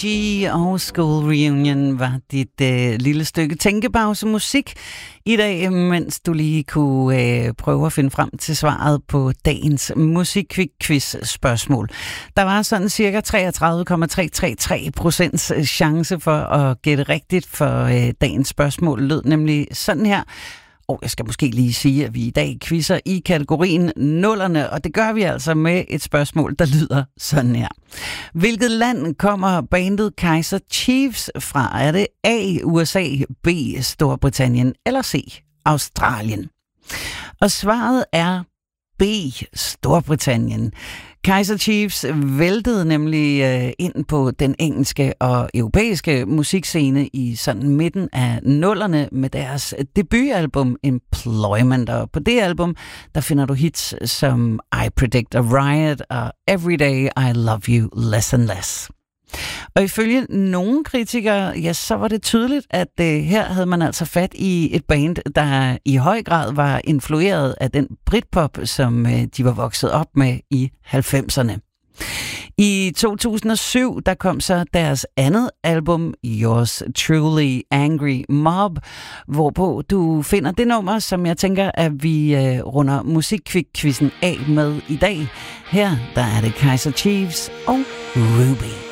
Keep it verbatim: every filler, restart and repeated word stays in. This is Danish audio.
G og School Reunion var dit øh, lille stykke tænkepause musik i dag, mens du lige kunne øh, prøve at finde frem til svaret på dagens musikquiz spørgsmål. Der var sådan cirka treogtredive komma tre tre tre procents chance for at gætte rigtigt, for øh, dagens spørgsmål lød nemlig sådan her. Og jeg skal måske lige sige, at vi i dag quizzer i kategorien nullerne, og det gør vi altså med et spørgsmål, der lyder sådan her. Hvilket land kommer bandet Kaiser Chiefs fra? Er det A, U S A, B, Storbritannien eller C, Australien? Og svaret er B, Storbritannien. Kaiser Chiefs væltede nemlig øh, ind på den engelske og europæiske musikscene i sådan midten af nullerne med deres debutalbum Employment. Og på det album, der finder du hits som I Predict a Riot og Everyday I Love You Less and Less. Og ifølge nogle kritikere, ja, så var det tydeligt, at øh, her havde man altså fat i et band, der i høj grad var influeret af den britpop, som øh, de var vokset op med i halvfemserne. I to tusind og syv, der kom så deres andet album, Yours Truly Angry Mob, hvorpå du finder det nummer, som jeg tænker, at vi øh, runder musikquizzen af med i dag. Her, der er det Kaiser Chiefs og Ruby.